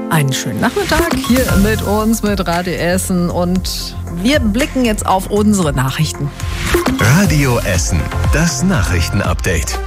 Einen schönen Nachmittag hier mit uns, mit Radio Essen, und wir blicken jetzt auf unsere Nachrichten. Radio Essen, das Nachrichtenupdate.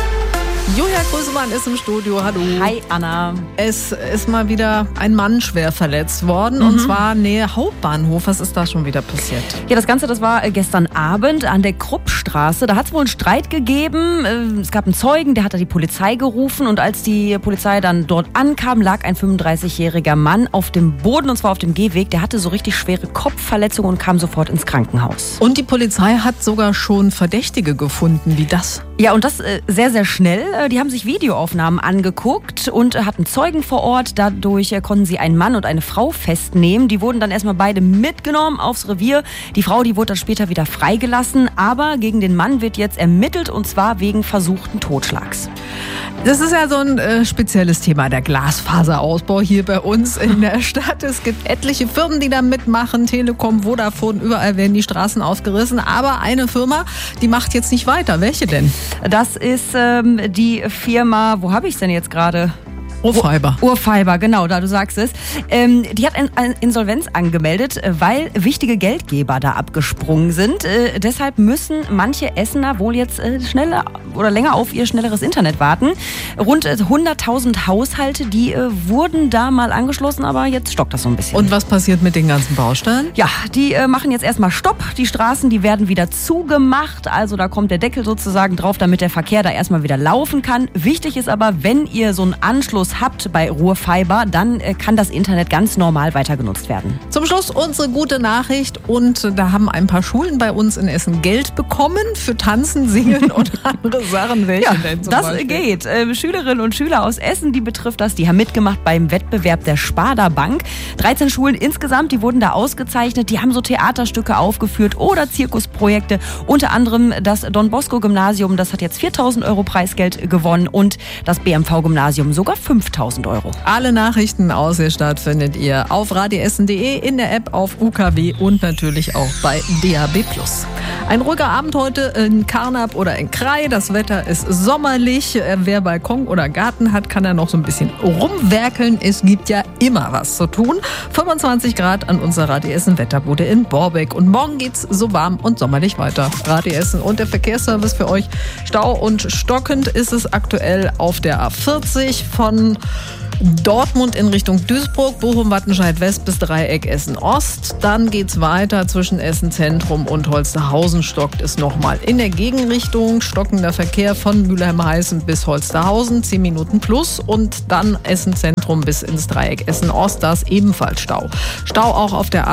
Julia Grösemann ist im Studio. Hallo. Hi, Anna. Es ist mal wieder ein Mann schwer verletzt worden, und zwar Nähe Hauptbahnhof. Was ist da schon wieder passiert? Ja, das Ganze, das war gestern Abend an der Kruppstraße. Da hat es wohl einen Streit gegeben. Es gab einen Zeugen, der hat da die Polizei gerufen, und als die Polizei dann dort ankam, lag ein 35-jähriger Mann auf dem Boden, und zwar auf dem Gehweg. Der hatte so richtig schwere Kopfverletzungen und kam sofort ins Krankenhaus. Und die Polizei hat sogar schon Verdächtige gefunden. Wie das? Ja, und das sehr, sehr schnell. Die haben sich Videoaufnahmen angeguckt und hatten Zeugen vor Ort. Dadurch konnten sie einen Mann und eine Frau festnehmen. Die wurden dann erstmal beide mitgenommen aufs Revier. Die Frau, die wurde dann später wieder freigelassen. Aber gegen den Mann wird jetzt ermittelt, und zwar wegen versuchten Totschlags. Das ist ja so ein spezielles Thema, der Glasfaserausbau hier bei uns in der Stadt. Es gibt etliche Firmen, die da mitmachen. Telekom, Vodafone, überall werden die Straßen aufgerissen. Aber eine Firma, die macht jetzt nicht weiter. Welche denn? Das ist die Firma, wo habe ich es denn jetzt gerade? Urfiber. Urfiber, genau, da du sagst es. Die hat eine Insolvenz angemeldet, weil wichtige Geldgeber da abgesprungen sind. Deshalb müssen manche Essener wohl jetzt schneller oder länger auf ihr schnelleres Internet warten. Rund 100.000 Haushalte, die wurden da mal angeschlossen, aber jetzt stockt das so ein bisschen. Und was passiert mit den ganzen Baustellen? Ja, die machen jetzt erstmal Stopp. Die Straßen, die werden wieder zugemacht. Also da kommt der Deckel sozusagen drauf, damit der Verkehr da erstmal wieder laufen kann. Wichtig ist aber, wenn ihr so einen Anschluss habt bei Ruhrfiber, dann kann das Internet ganz normal weiter genutzt werden. Zum Schluss unsere gute Nachricht, und da haben ein paar Schulen bei uns in Essen Geld bekommen für Tanzen, Singen und andere Sachen. Welche denn zum das Beispiel? geht. Schülerinnen und Schüler aus Essen, die betrifft das, die haben mitgemacht beim Wettbewerb der Sparda Bank. 13 Schulen insgesamt, die wurden da ausgezeichnet, die haben so Theaterstücke aufgeführt oder Zirkusprojekte. Unter anderem das Don Bosco Gymnasium, das hat jetzt 4.000 Euro Preisgeld gewonnen, und das BMV Gymnasium sogar 5.000 Euro. Alle Nachrichten aus der Stadt findet ihr auf radioessen.de, in der App, auf UKW und natürlich auch bei DAB+. Ein ruhiger Abend heute in Karnap oder in Krai. Das Wetter ist sommerlich. Wer Balkon oder Garten hat, kann da noch so ein bisschen rumwerkeln. Es gibt ja immer was zu tun. 25 Grad an unserer Radio Essen Wetterbude in Borbeck. Und morgen geht's so warm und sommerlich weiter. Radio Essen und der Verkehrsservice für euch. Stau und stockend ist es aktuell auf der A40 von Dortmund in Richtung Duisburg, Bochum-Wattenscheid-West bis Dreieck Essen-Ost. Dann geht's weiter zwischen Essen-Zentrum und Holsterhausen. Stockt es nochmal in der Gegenrichtung. Stockender Verkehr von Mülheim-Heißen bis Holsterhausen, 10 Minuten plus. Und dann Essen-Zentrum bis ins Dreieck Essen-Ost. Da ist ebenfalls Stau. Stau auch auf der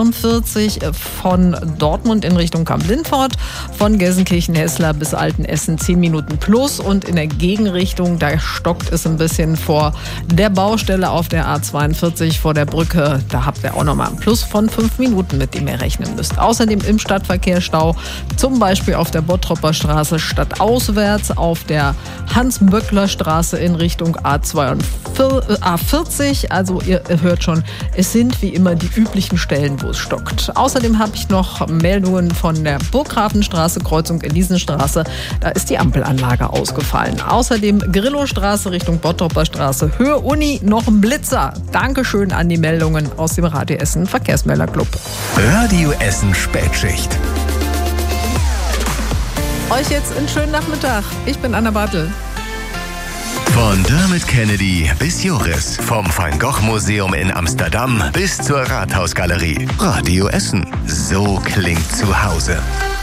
A42 von Dortmund in Richtung Kamp-Lindfort. Von Gelsenkirchen-Hessler bis Altenessen 10 Minuten plus. Und in der Gegenrichtung, da stockt es ein bisschen vor der Baustelle auf der A42 vor der Brücke. Da habt ihr auch nochmal einen Plus von 5 Minuten, mit dem ihr rechnen müsst. Außerdem im Stadtverkehr Stau, zum Beispiel auf der Bottropper Straße stadtauswärts, auf der Hans-Böckler-Straße in Richtung A40. Also ihr hört schon, es sind wie immer die üblichen Stellen, wo es stockt. Außerdem habe ich noch Meldungen von der Burggrafenstraße, Kreuzung Elisenstraße. Da ist die Ampelanlage ausgefallen. Außerdem Grillostraße Richtung Bottropper Straße, Höhe Uni, noch ein Blitzer. Dankeschön an die Meldungen aus dem Radio Essen Verkehrsmelderclub. Radio Essen Spätschicht. Euch jetzt einen schönen Nachmittag. Ich bin Anna Bartel. Von Dermot Kennedy bis Joris, vom Van Gogh Museum in Amsterdam bis zur Rathausgalerie. Radio Essen. So klingt zu Hause.